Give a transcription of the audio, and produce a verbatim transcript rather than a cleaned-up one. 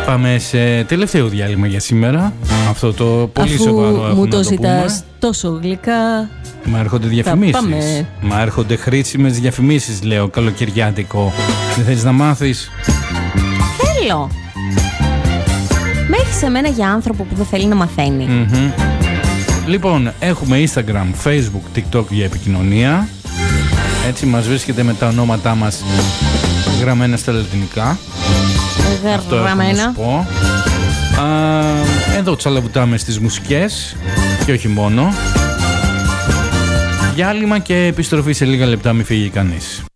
Πάμε σε τελευταίο διάλειμμα για σήμερα. Αυτό το πολύ Αφού σοβαρό έχουμε μου να το το ζητάς πούμε. τόσο γλυκά. Μα έρχονται διαφημίσεις. πάμε. Μα έρχονται χρήσιμες διαφημίσεις, λέω, καλοκαιριάτικο. Δεν θέλεις να μάθεις? Θέλω. Με έχεις σε μένα για άνθρωπο που δεν θέλει να μαθαίνει. Mm-hmm. Λοιπόν, έχουμε Instagram, Facebook, TikTok για επικοινωνία. Έτσι μας βρίσκεται με τα ονόματά μας γραμμένα στα λατινικά. Αυτό έχω να σου πω. Α, εδώ τσαλαβουτάμε στις μουσικές και όχι μόνο. Διάλειμμα και επιστροφή σε λίγα λεπτά, μη φύγει κανείς.